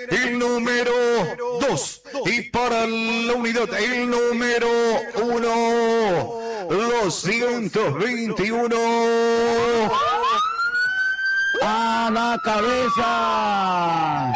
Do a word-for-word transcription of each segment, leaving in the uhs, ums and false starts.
el número dos. Y para la unidad, el número uno. doscientos veintiuno. A la cabeza.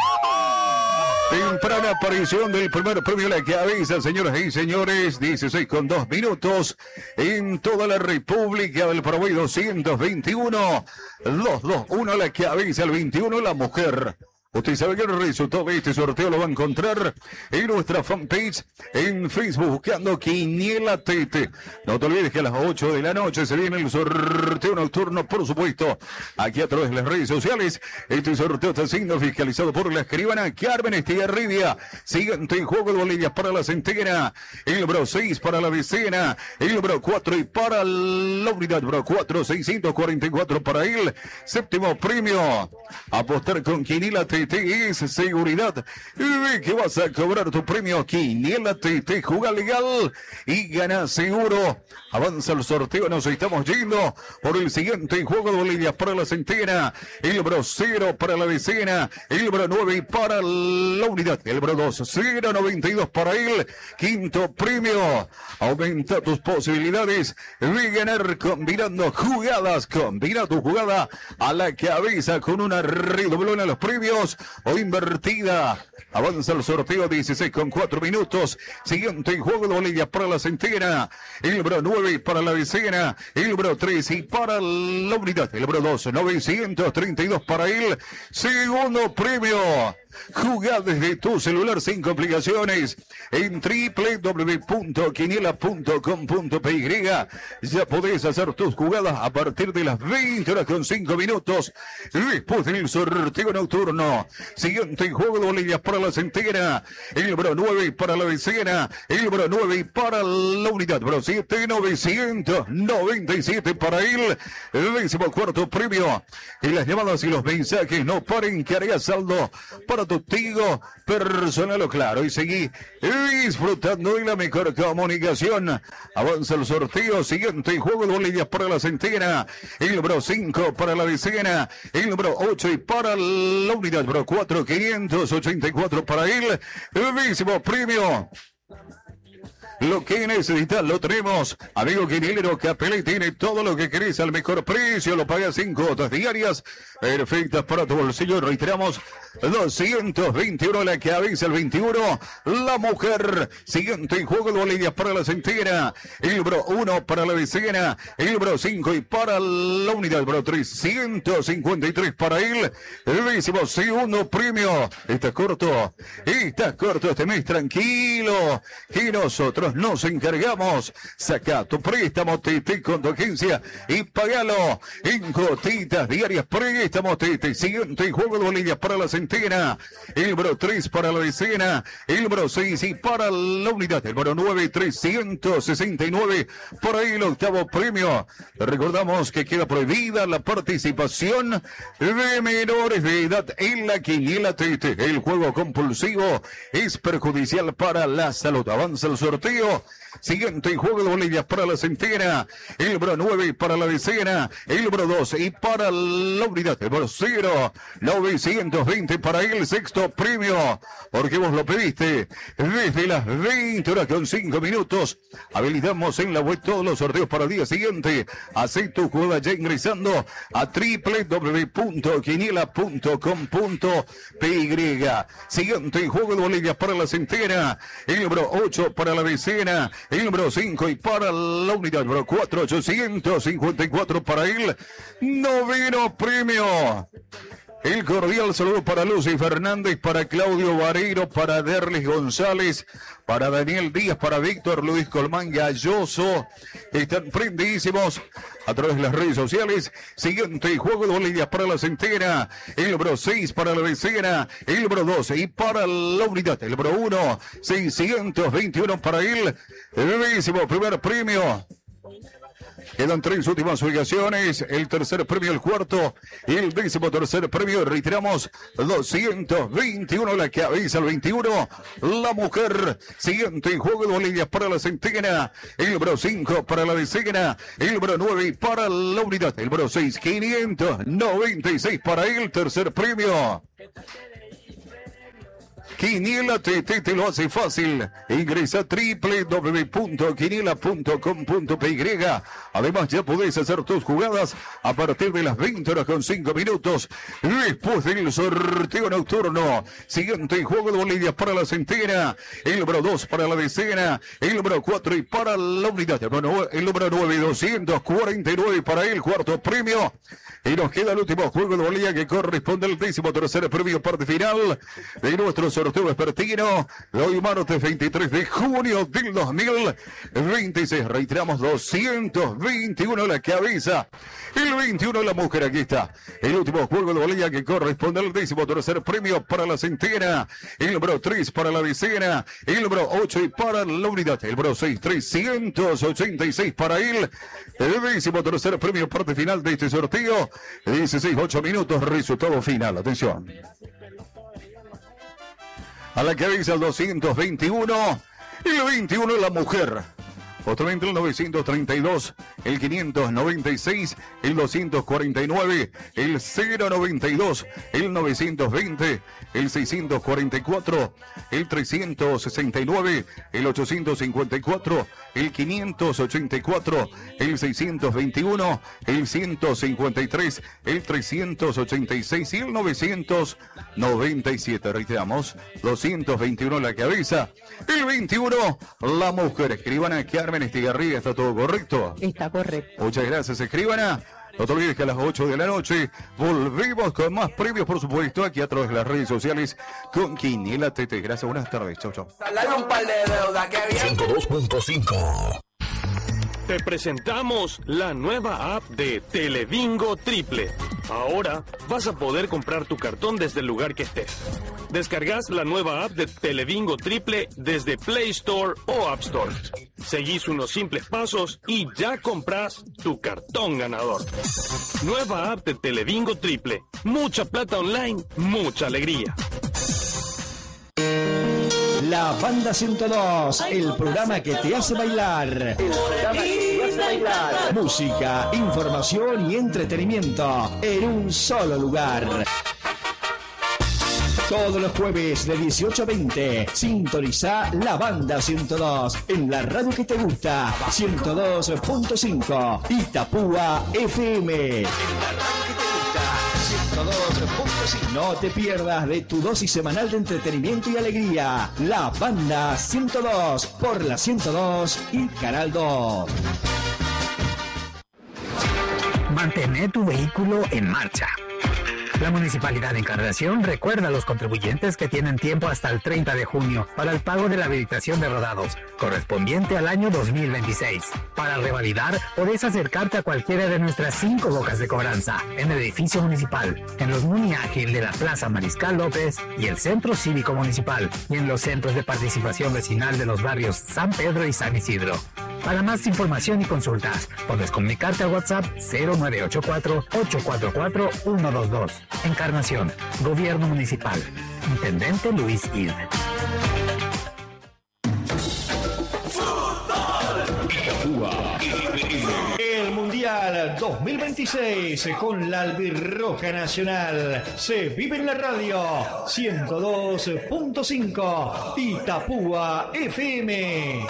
Temprana aparición del primer premio a la cabeza, señoras y señores. dieciséis con dos minutos en toda la República del Paraguay. Doscientos veintiuno. dos dos uno a la cabeza, el veintiuno la mujer. Usted sabe que el resultado de este sorteo lo va a encontrar en nuestra fanpage en Facebook buscando Quiniela T T. No te olvides que a las ocho de la noche se viene el sorteo nocturno, por supuesto, aquí a través de las redes sociales. Este sorteo está siendo fiscalizado por la escribana Carmen Estigarribia. Siguiente juego de bolillas para la centena, el número seis para la decena, el número cuatro y para la unidad número cuatro, seiscientos cuarenta y cuatro para él. Séptimo premio, apostar con Quiniela T T es seguridad. Ve que vas a cobrar tu premio. Quiniela T T, juega legal y gana seguro. Avanza el sorteo, nos estamos yendo por el siguiente juego de bolillas para la centena, el número cero para la decena, el número nueve para la unidad, el número dos, cero noventa y dos para él. Quinto premio, aumenta tus posibilidades de ganar combinando jugadas. Combina tu jugada a la cabeza con una redoblona a los premios o invertida. Avanza el sorteo, dieciséis con cuatro minutos. Siguiente juego de bolillas para la centena, el número nueve para la decena, el número tres y para la unidad, el número dos, novecientos treinta y dos para él. Segundo premio, jugá desde tu celular sin complicaciones en doble u doble u doble u punto quiniela punto com punto p y. Ya podés hacer tus jugadas a partir de las veinte horas con cinco minutos después del sorteo nocturno. Siguiente juego de bolillas para la centena, el número nueve para la decena, el número nueve para la unidad, número siete, novecientos noventa y siete para él. El décimo cuarto premio, y las llamadas y los mensajes no paren, que hará saldo para tu testigo personal o claro, y seguí disfrutando de la mejor comunicación. Avanza el sorteo, siguiente juego de bolillas para la centena, el número cinco para la decena, el número ocho y para la unidad, número cuatro, quinientos ochenta y cuatro para él. El décimo premio, lo que necesitas lo tenemos. Amigo quinielero, Capelli tiene todo lo que querés al mejor precio. Lo pagas cinco cuotas diarias perfectas para tu bolsillo. Reiteramos, doscientos veintiuno la cabeza, el veintiuno la mujer. Siguiente juego de bolillas para la centena, el número uno para la decena, el número cinco y para la unidad, el número trescientos cincuenta y tres para él. El décimo segundo premio. Está corto, está corto este mes, tranquilo, que nosotros nos encargamos. Saca tu préstamo T T con tu agencia y pagalo en gotitas diarias. Préstamo T T. Siguiente juego de bolillas para la centena, el número tres para la decena, el número seis y para la unidad, el número nueve, trescientos sesenta y nueve para el octavo premio. Recordamos que queda prohibida la participación de menores de edad en la Quiniela T T. El juego compulsivo es perjudicial para la salud. Avanza el sorteo. Siguiente juego de bolillas para la centena, el número nueve para la decena, el número dos y para la unidad, el número cero, novecientos veinte para el sexto premio, porque vos lo pediste. Desde las veinte horas con cinco minutos, habilitamos en la web todos los sorteos para el día siguiente. Hacé tu jugada ya ingresando a doble u doble u doble u punto quiniela punto com punto p y. Siguiente juego de bolillas para la centena, el número ocho para la decena, el número cinco y para la unidad, número cuatro, ochocientos cincuenta y cuatro para el noveno premio. El cordial saludo para Lucy Fernández, para Claudio Vareiro, para Derlis González, para Daniel Díaz, para Víctor Luis Colmán Galloso. Están prendidísimos a través de las redes sociales. Siguiente juego de bolillas para la centena, el número seis para la decena, el número dos y para la unidad, el número uno, seiscientos veintiuno para él. El décimo primer premio. Quedan tres últimas ubicaciones, el tercer premio, el cuarto y el décimo tercer premio. Reiteramos, doscientos veintiuno la cabeza, el veintiuno la mujer. Siguiente juego de bolillas para la centena, el número cinco para la decena, el número nueve para la unidad, el número seis, quinientos noventa y seis para el tercer premio. Quiniela T T te lo hace fácil. Ingresa a doble u doble u doble u punto quiniela punto com punto p y. Además ya podés hacer tus jugadas a partir de las veinte horas con cinco minutos. Después del sorteo nocturno. Siguiente juego de Bolivia para la centena. El número dos para la decena. El número cuatro y para la unidad. El número nueve, doscientos cuarenta y nueve para el cuarto premio. Y nos queda el último juego de Bolivia que corresponde al décimo tercer premio parte final de nuestro sorteo vespertino de hoy martes veintitrés de junio del dos mil veintiséis. Reiteramos, doscientos veintiuno la cabeza, el veintiuno la mujer. Aquí está el último juego de Bolivia que corresponde al décimo tercer premio para la centena, el número tres para la decena, el número ocho y para la unidad, el número seis, trescientos ochenta y seis para él, el décimo tercer premio parte final de este sorteo. dieciséis, ocho minutos, resultado final. Atención. A la cabeza el doscientos veintiuno y el veintiuno la mujer. Otramente el novecientos treinta y dos, el quinientos noventa y seis, el doscientos cuarenta y nueve, el cero noventa y dos, el novecientos veinte, el seiscientos cuarenta y cuatro, el trescientos sesenta y nueve, el ochocientos cincuenta y cuatro, el quinientos ochenta y cuatro, el seiscientos veintiuno, el ciento cincuenta y tres, el trescientos ochenta y seis y el novecientos noventa y siete. Reiteramos, doscientos veintiuno la cabeza, el veintiuno la mujer. Escribana Carmen Estigarribia, ¿está todo correcto? Está correcto. Muchas gracias, escribana. No te olvides que a las ocho de la noche volvemos con más premios, por supuesto, aquí a través de las redes sociales con Quiniela T T. Gracias, buenas tardes. Chau, chau. ciento dos punto cinco. Te presentamos la nueva app de Telebingo Triple. Ahora vas a poder comprar tu cartón desde el lugar que estés. Descargas la nueva app de Telebingo Triple desde Play Store o App Store. Seguís unos simples pasos y ya compras tu cartón ganador. Nueva app de Telebingo Triple. Mucha plata online, mucha alegría. La Banda ciento dos, el programa que te hace bailar. El programa que te hace bailar. Música, información y entretenimiento en un solo lugar. Todos los jueves de dieciocho a veinte, sintoniza La Banda ciento dos en la radio que te gusta, ciento dos punto cinco, Itapúa F M. En la radio que te gusta, ciento dos punto cinco. No te pierdas de tu dosis semanal de entretenimiento y alegría. La Banda ciento dos por la ciento dos y Canal dos. Mantén tu vehículo en marcha. La Municipalidad de Encarnación recuerda a los contribuyentes que tienen tiempo hasta el treinta de junio para el pago de la habilitación de rodados, correspondiente al año dos mil veintiséis. Para revalidar, podés acercarte a cualquiera de nuestras cinco bocas de cobranza, en el edificio municipal, en los Muni Ágil de la Plaza Mariscal López y el Centro Cívico Municipal, y en los centros de participación vecinal de los barrios San Pedro y San Isidro. Para más información y consultas, puedes comunicarte a WhatsApp cero nueve ocho cuatro, ocho cuatro cuatro, uno dos dos. Encarnación, Gobierno Municipal. Intendente Luis Id. El Mundial dos mil veintiséis con la Albirroja Nacional se vive en la radio ciento dos punto cinco Itapúa F M.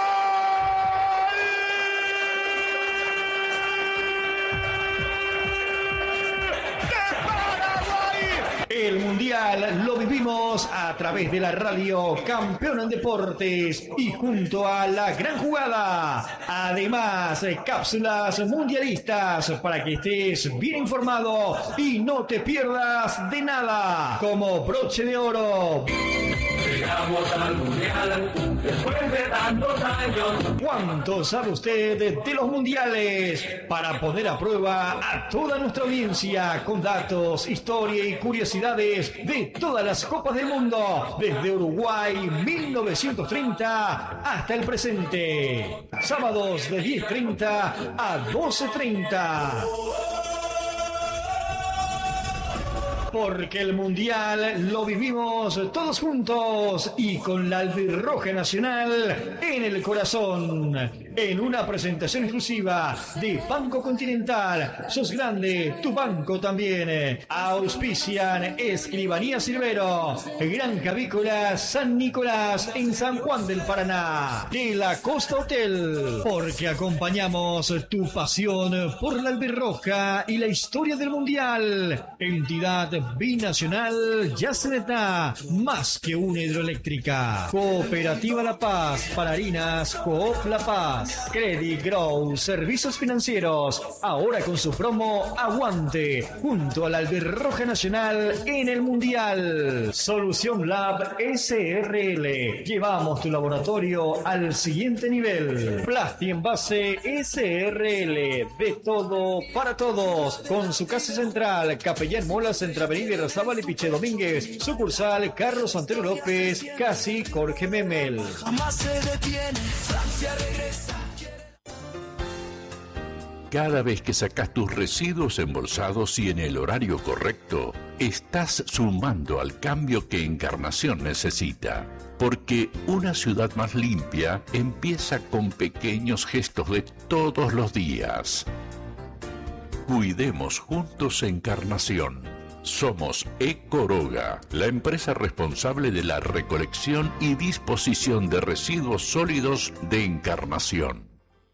El Mundial lo vivimos a través de la radio Campeón en Deportes y junto a La Gran Jugada. Además, cápsulas mundialistas para que estés bien informado y no te pierdas de nada. Como Broche de Oro. Llegamos al Mundial después de tantos años. ¿Cuánto sabe usted de los mundiales? Para poner a prueba a toda nuestra audiencia con datos, historia y curiosidades de todas las copas del mundo, desde Uruguay mil novecientos treinta hasta el presente. Sábados de diez treinta a doce treinta. porque el Mundial lo vivimos todos juntos y con la albirroja nacional en el corazón. En una presentación exclusiva de Banco Continental. Sos grande, tu banco también. Auspician Escribanía Silvero, Granja Avícola San Nicolás en San Juan del Paraná. De la Costa Hotel, porque acompañamos tu pasión por la albirroja y la historia del Mundial. Entidad binacional Yaceneta, más que una hidroeléctrica. Cooperativa La Paz, para harinas Coop La Paz. Credit Grow, servicios financieros, ahora con su promo Aguante, junto a la albirroja nacional en el Mundial. Solución Lab S R L, llevamos tu laboratorio al siguiente nivel. Plasti Envase S R L, de todo para todos, con su casa central, Capellán Molas, entre Avenida Irarrázaval y Piche Domínguez, sucursal Carlos Santero López, casi Jorge Memel. Jamás se detiene, Francia regresa. Cada vez que sacas tus residuos embolsados y en el horario correcto, estás sumando al cambio que Encarnación necesita. Porque una ciudad más limpia empieza con pequeños gestos de todos los días. Cuidemos juntos Encarnación. Somos Ecoroga, la empresa responsable de la recolección y disposición de residuos sólidos de Encarnación.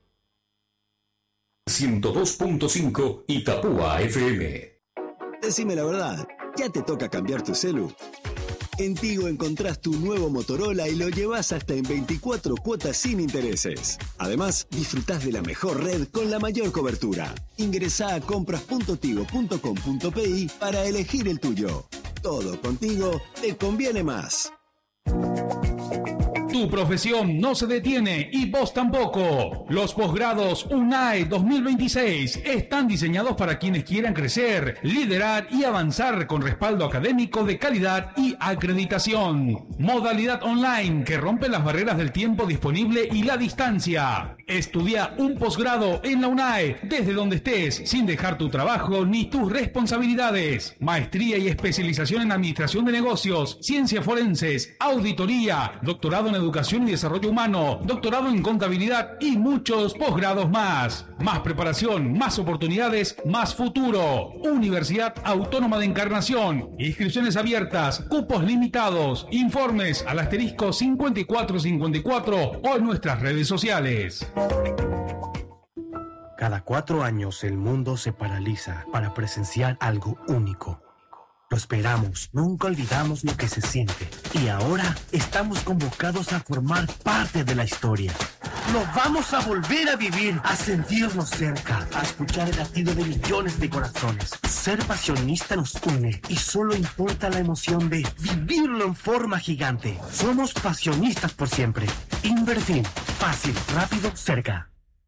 ciento dos punto cinco Itapúa F M. Decime la verdad, ¿ya te toca cambiar tu celu? En Tigo encontrás tu nuevo Motorola y lo llevas hasta en veinticuatro cuotas sin intereses. Además, disfrutás de la mejor red con la mayor cobertura. Ingresá a compras punto tigo punto com punto pi para elegir el tuyo. Todo contigo te conviene más. Tu profesión no se detiene y vos tampoco. Los posgrados UNAE dos mil veintiséis están diseñados para quienes quieran crecer, liderar y avanzar con respaldo académico de calidad y acreditación. Modalidad online que rompe las barreras del tiempo disponible y la distancia. Estudia un posgrado en la UNAE desde donde estés, sin dejar tu trabajo ni tus responsabilidades. Maestría y especialización en administración de negocios, ciencias forenses, auditoría, doctorado en educación y desarrollo humano, doctorado en contabilidad y muchos posgrados más. Más preparación, más oportunidades, más futuro. Universidad Autónoma de Encarnación. Inscripciones abiertas, cupos limitados. Informes al asterisco cincuenta y cuatro cincuenta y cuatro o en nuestras redes sociales. Cada cuatro años el mundo se paraliza para presenciar algo único. Lo esperamos, nunca olvidamos lo que se siente. Y ahora estamos convocados a formar parte de la historia. Lo vamos a volver a vivir, a sentirnos cerca, a escuchar el latido de millones de corazones. Ser pasionista nos une y solo importa la emoción de vivirlo en forma gigante. Somos pasionistas por siempre. Inverfin, fácil, rápido, cerca.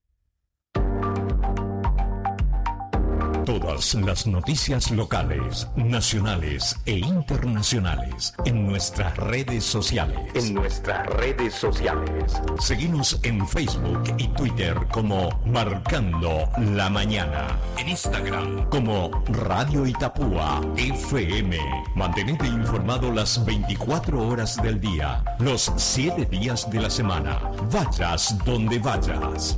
Todas las noticias locales, nacionales e internacionales en nuestras redes sociales. En nuestras redes sociales. Seguimos en Facebook y Twitter como Marcando la Mañana. En Instagram como Radio Itapúa F M. Mantenete informado las veinticuatro horas del día, los siete días de la semana. Vayas donde vayas.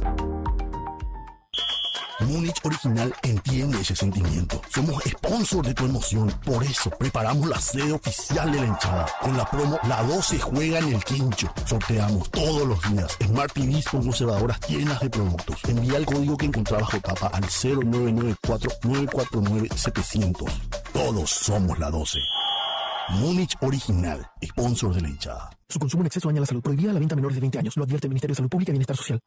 Múnich Original entiende ese sentimiento. Somos sponsor de tu emoción. Por eso preparamos la sede oficial de la hinchada. Con la promo La doce juega en el quincho. Sorteamos todos los días Smart T Vs con conservadoras llenas de productos. Envía el código que encontrabas bajo tapa al cero nueve nueve cuatro nueve cuatro nueve setecientos. Todos somos la doce. Múnich Original, sponsor de la hinchada. Su consumo en exceso daña la salud. Prohibida la venta a menores de veinte años. Lo advierte el Ministerio de Salud Pública y Bienestar Social.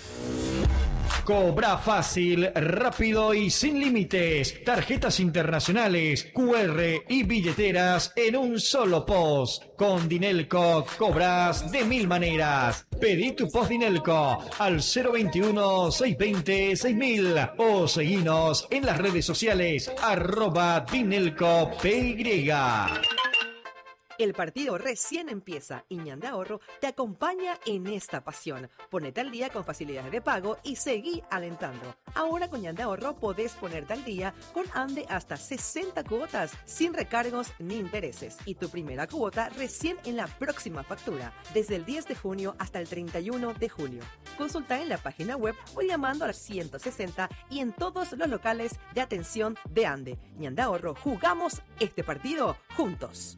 Cobra fácil, rápido y sin límites. Tarjetas internacionales, Q R y billeteras en un solo post. Con Dinelco cobras de mil maneras. Pedí tu post Dinelco al cero veintiuno, seiscientos veinte, seis mil o seguinos en las redes sociales arroba Dinelco P Y. El partido recién empieza y Ñande Ahorro te acompaña en esta pasión. Ponete al día con facilidades de pago y seguí alentando. Ahora con Ñande Ahorro podés ponerte al día con Ande hasta sesenta cuotas sin recargos ni intereses. Y tu primera cuota recién en la próxima factura, desde el diez de junio hasta el treinta y uno de julio. Consulta en la página web o llamando al ciento sesenta y en todos los locales de atención de Ande. Ñande Ahorro, jugamos este partido juntos.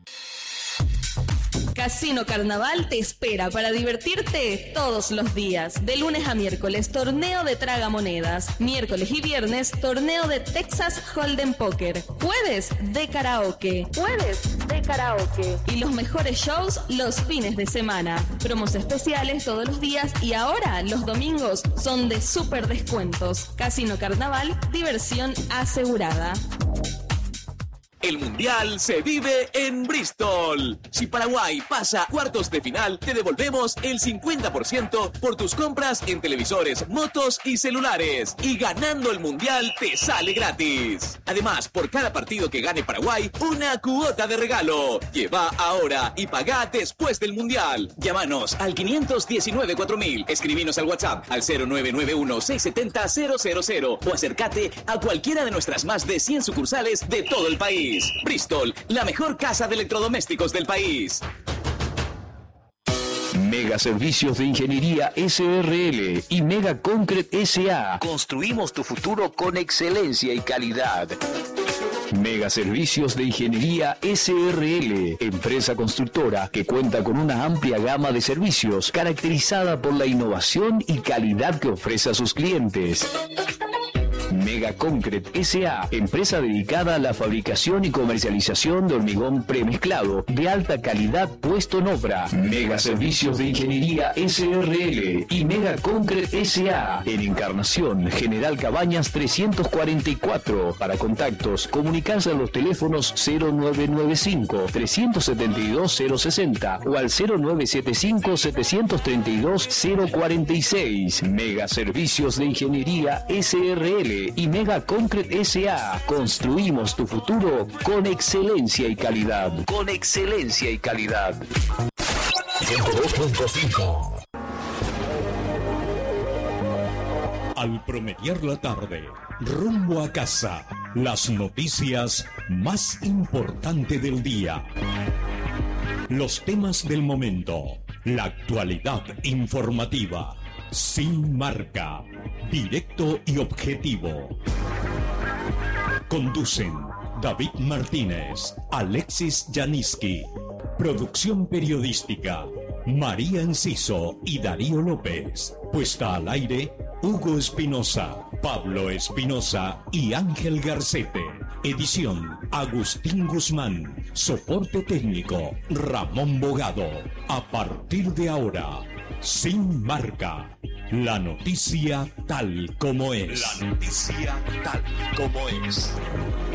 Casino Carnaval te espera para divertirte todos los días. De lunes a miércoles, torneo de tragamonedas. Miércoles y viernes, torneo de Texas Hold'em Poker. Jueves de karaoke. Jueves de karaoke. Y los mejores shows los fines de semana. Promos especiales todos los días y ahora los domingos son de súper descuentos. Casino Carnaval, diversión asegurada. El Mundial se vive en Bristol. Si Paraguay pasa a cuartos de final, te devolvemos el cincuenta por ciento por tus compras en televisores, motos y celulares. Y ganando el Mundial te sale gratis. Además, por cada partido que gane Paraguay, una cuota de regalo. Lleva ahora y paga después del Mundial. Llámanos al quinientos diecinueve cuatro mil. Escribinos al WhatsApp al cero nueve nueve uno seis siete cero cero cero cero o acércate a cualquiera de nuestras más de cien sucursales de todo el país. Bristol, la mejor casa de electrodomésticos del país. Mega Servicios de Ingeniería S R L y Mega Concrete S A. Construimos tu futuro con excelencia y calidad. Mega Servicios de Ingeniería S R L, empresa constructora que cuenta con una amplia gama de servicios caracterizada por la innovación y calidad que ofrece a sus clientes. Mega Concrete S A, empresa dedicada a la fabricación y comercialización de hormigón premezclado de alta calidad puesto en obra. Mega Servicios de Ingeniería S R L y Mega Concrete S A en Encarnación, General Cabañas trescientos cuarenta y cuatro. Para contactos, comunicarse a los teléfonos cero nueve nueve cinco, tres siete dos, cero seis cero o al cero nueve siete cinco, siete tres dos, cero cuatro seis. Mega Servicios de Ingeniería S R L y Mega Concrete S A. Construimos tu futuro con excelencia y calidad. Con excelencia y calidad. ciento dos punto cinco. Al promediar la tarde, rumbo a casa, las noticias más importantes del día. Los temas del momento, la actualidad informativa. Sin marca, directo y objetivo. Conducen David Martínez, Alexis Janiski. Producción periodística, María Enciso y Darío López. Puesta al aire, Hugo Espinosa, Pablo Espinosa y Ángel Garcete. Edición, Agustín Guzmán. Soporte técnico, Ramón Bogado. A partir de ahora, Sin Marca. La noticia tal como es. La noticia tal como es.